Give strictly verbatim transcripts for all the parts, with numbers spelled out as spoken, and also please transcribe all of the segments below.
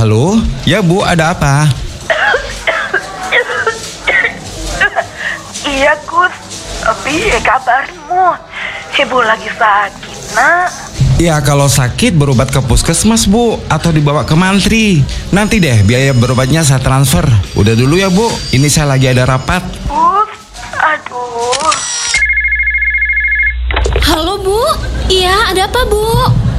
Halo? Ya Bu, ada apa? Iya Gus, piye kabarmu? Ibu lagi sakit nak? Ya kalau sakit berobat ke puskesmas Bu, atau dibawa ke mantri. Nanti deh biaya berobatnya saya transfer. Udah dulu ya Bu, ini saya lagi ada rapat. Gus, aduh. Halo Bu, iya ada apa Bu?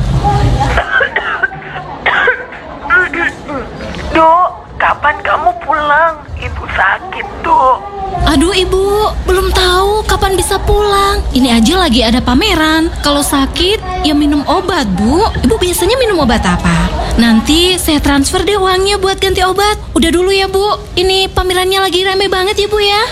Dok, kapan kamu pulang? Ibu sakit tuh. Aduh Ibu, belum tahu kapan bisa pulang. Ini aja lagi ada pameran. Kalau sakit, ya minum obat Bu. Ibu biasanya minum obat apa? Nanti saya transfer deh uangnya buat ganti obat. Udah dulu ya Bu, ini pamerannya lagi rame banget ya Bu ya.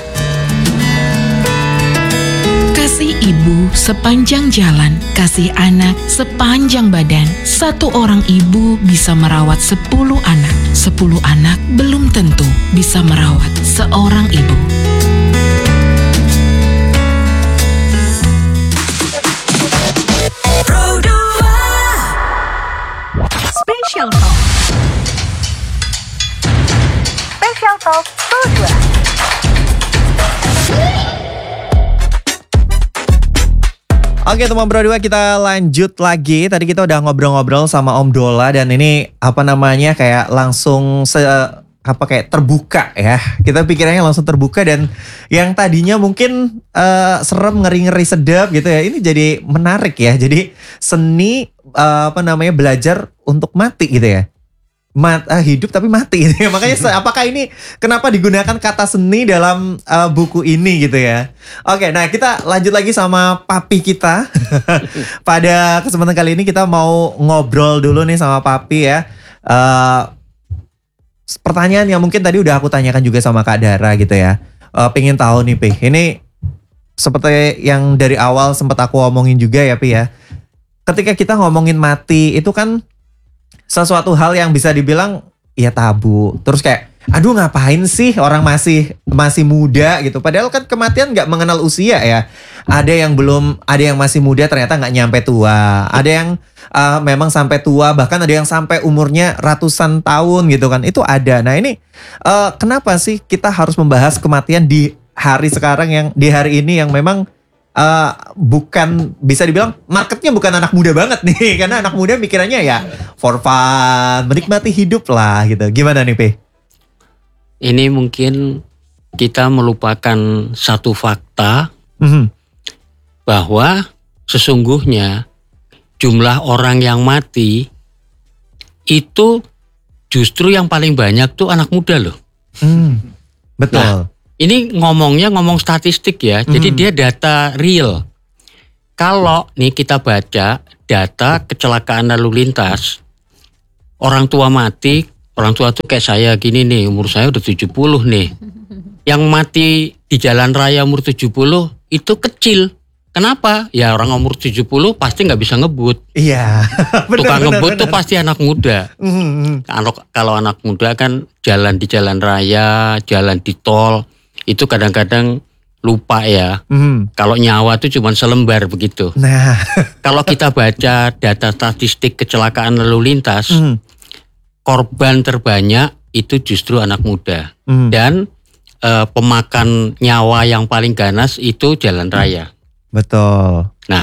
Kasih ibu sepanjang jalan, kasih anak sepanjang badan. Satu orang ibu bisa merawat sepuluh anak. Sepuluh anak belum tentu bisa merawat seorang ibu. Special Talk. Special Talk Pro dua. Oke teman Pro dua, kita lanjut lagi. Tadi kita udah ngobrol-ngobrol sama Om Dola dan ini apa namanya kayak langsung se apa kayak terbuka ya. Kita pikirannya langsung terbuka dan yang tadinya mungkin uh, serem, ngeri-ngeri, sedap gitu ya. Ini jadi menarik ya. Jadi seni uh, apa namanya belajar untuk mati gitu ya. Mat, uh, hidup tapi mati gitu ya. Makanya apakah ini kenapa digunakan kata seni dalam uh, buku ini gitu ya. Oke, nah kita lanjut lagi sama papi kita. Pada kesempatan kali ini kita mau ngobrol dulu nih sama papi ya. Uh, pertanyaan yang mungkin tadi udah aku tanyakan juga sama Kak Dara gitu ya. Uh, pengen tahu nih Pi, ini seperti yang dari awal sempat aku omongin juga ya Pi ya. Ketika kita ngomongin mati itu kan sesuatu hal yang bisa dibilang ya tabu. Terus kayak aduh ngapain sih orang masih masih muda gitu. Padahal kan kematian gak mengenal usia ya. Ada yang belum, ada yang masih muda ternyata gak nyampe tua. Ada yang uh, memang sampai tua, bahkan ada yang sampai umurnya ratusan tahun gitu kan. Itu ada. Nah ini uh, kenapa sih kita harus membahas kematian di hari sekarang, yang di hari ini yang memang Uh, bukan bisa dibilang marketnya bukan anak muda banget nih. Karena anak muda mikirannya ya for fun, menikmati hidup lah gitu. Gimana nih P? Ini mungkin kita melupakan satu fakta, mm-hmm. bahwa sesungguhnya jumlah orang yang mati itu justru yang paling banyak tuh anak muda loh. Mm, betul. Nah, ini ngomongnya ngomong statistik ya, jadi Hmm. dia data real. Kalau nih kita baca data kecelakaan lalu lintas, orang tua mati, orang tua tuh kayak saya gini nih, umur saya udah tujuh puluh nih. Yang mati di jalan raya umur tujuh puluh itu kecil. Kenapa? Ya orang umur tujuh puluh pasti gak bisa ngebut. Iya. Tukang ngebut tuh pasti anak muda. Mm-hmm. Kalau, kalau anak muda kan jalan di jalan raya, jalan di tol, itu kadang-kadang lupa ya. Mm. Kalau nyawa itu cuma selembar begitu. Nah, kalau kita baca data statistik kecelakaan lalu lintas, mm. korban terbanyak itu justru anak muda. Mm. Dan uh, pemakan nyawa yang paling ganas itu jalan raya. Betul. Nah,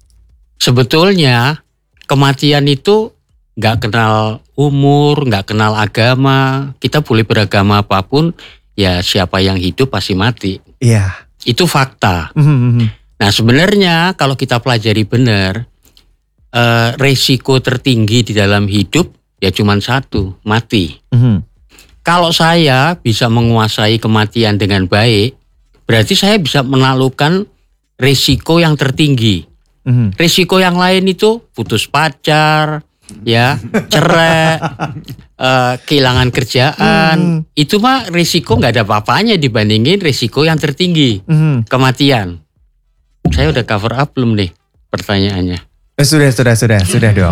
sebetulnya kematian itu nggak kenal umur, nggak kenal agama. Kita boleh beragama apapun. Ya siapa yang hidup pasti mati. Iya. Itu fakta. Mm-hmm. Nah sebenarnya kalau kita pelajari benar, eh, resiko tertinggi di dalam hidup ya cuma satu, mati. Mm-hmm. Kalau saya bisa menguasai kematian dengan baik, berarti saya bisa menaklukkan resiko yang tertinggi. Mm-hmm. Resiko yang lain itu putus pacar, ya cerai, uh, kehilangan kerjaan, mm. itu mah risiko nggak ada apa-apanya dibandingin risiko yang tertinggi, mm. kematian. Saya udah cover up belum nih pertanyaannya? Sudah, sudah, sudah, sudah dong.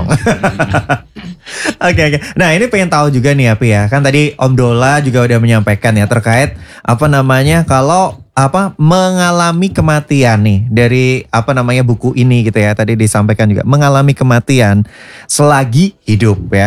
Oke, oke. Nah ini pengen tahu juga nih Api ya, kan tadi Om Dola juga udah menyampaikan ya terkait apa namanya kalau apa mengalami kematian nih dari apa namanya buku ini gitu ya, tadi disampaikan juga mengalami kematian selagi hidup ya.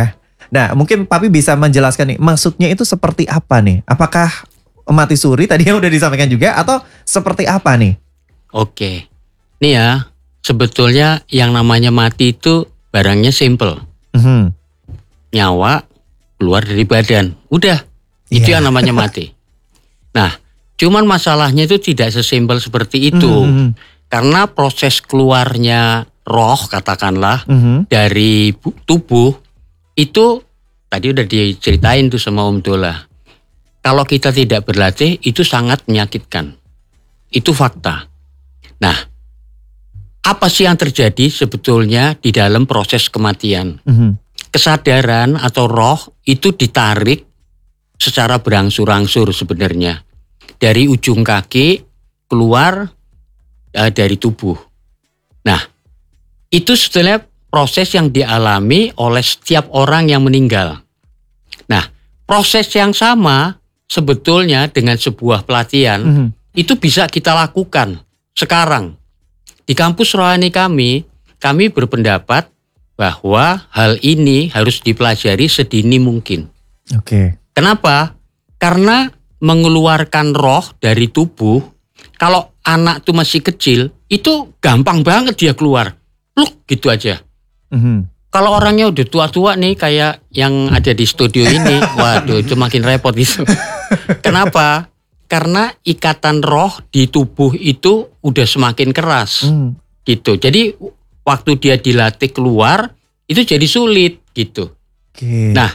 Nah, mungkin Papi bisa menjelaskan nih, maksudnya itu seperti apa nih? Apakah mati suri tadi yang udah disampaikan juga atau seperti apa nih? Oke. Nih ya, sebetulnya yang namanya mati itu barangnya simple. Mm-hmm. Nyawa keluar dari badan. Udah, itu Yeah. yang namanya mati. Nah, cuman masalahnya itu tidak sesimpel seperti itu. Mm-hmm. Karena proses keluarnya roh katakanlah Mm-hmm. dari bu- tubuh itu tadi udah diceritain tuh sama Om Dola. Kalau kita tidak berlatih itu sangat menyakitkan. Itu fakta. Nah, apa sih yang terjadi sebetulnya di dalam proses kematian? Mm-hmm. Kesadaran atau roh itu ditarik secara berangsur-angsur sebenarnya. Dari ujung kaki keluar uh, dari tubuh. Nah, itu sebenarnya proses yang dialami oleh setiap orang yang meninggal. Nah, proses yang sama sebetulnya dengan sebuah pelatihan Mm-hmm. itu bisa kita lakukan sekarang. Di kampus rohani kami, kami berpendapat bahwa hal ini harus dipelajari sedini mungkin. Oke. Okay. Kenapa? Karena mengeluarkan roh dari tubuh, kalau anak tuh masih kecil, itu gampang banget dia keluar. Luk, gitu aja. Mm-hmm. Kalau orangnya udah tua-tua nih kayak yang ada di studio ini, waduh itu makin repot gitu. Kenapa? Karena ikatan roh di tubuh itu udah semakin keras, Mm. gitu. Jadi waktu dia dilatih keluar, itu jadi sulit, gitu. Oke. Nah,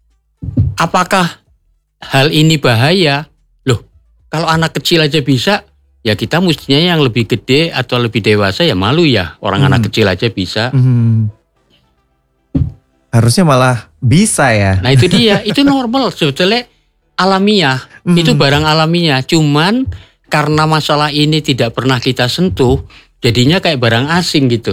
apakah hal ini bahaya? Loh, kalau anak kecil aja bisa, ya kita mestinya yang lebih gede atau lebih dewasa ya malu ya. Orang Hmm. anak kecil aja bisa. Mm. Harusnya malah bisa ya. Nah itu dia, itu normal sebetulnya alamiah. Hmm. Itu barang alamiah. Cuman karena masalah ini tidak pernah kita sentuh, jadinya kayak barang asing gitu.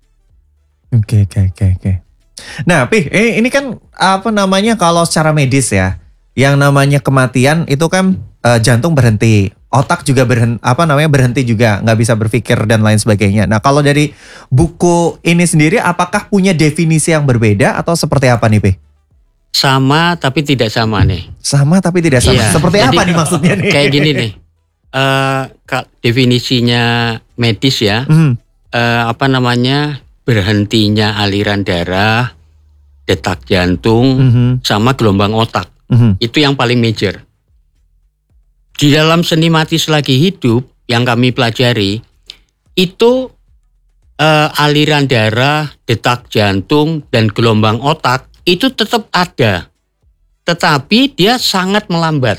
Oke, oke, oke, oke. Nah, Pi, ini, ini kan apa namanya kalau secara medis ya, yang namanya kematian itu kan eh, jantung berhenti, otak juga berhenti, apa namanya berhenti juga, nggak bisa berpikir dan lain sebagainya. Nah, kalau dari buku ini sendiri, apakah punya definisi yang berbeda atau seperti apa nih, Pi? Sama tapi tidak sama nih. Sama tapi tidak sama. Iya, Seperti jadi apa nih maksudnya nih? Kayak gini nih. Eh ka- definisinya medis ya. Hmm. eh, apa namanya berhentinya aliran darah, detak jantung, Mhm. sama gelombang otak. Mhm. Itu yang paling major. Di dalam seni mati selagi hidup yang kami pelajari, itu eh, aliran darah, detak jantung, dan gelombang otak itu tetap ada. Tetapi dia sangat melambat.